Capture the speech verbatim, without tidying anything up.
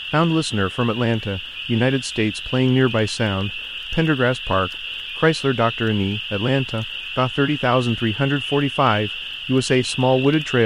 Found listener from Atlanta, United States playing nearby sound, Pendergrass Park, Chrysler Doctor Annie, Atlanta, Ga thirty thousand three hundred forty-five, U S A small wooded trail